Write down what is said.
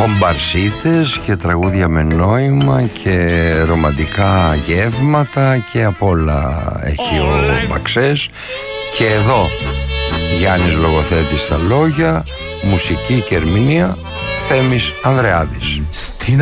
κομπαρσίτες και τραγούδια με νόημα και ρομαντικά γεύματα και απ' όλα έχει ο Μπαξές. Και εδώ Γιάννης Λογοθέτης στα λόγια, μουσική και ερμηνεία Θέμης Ανδρεάδης.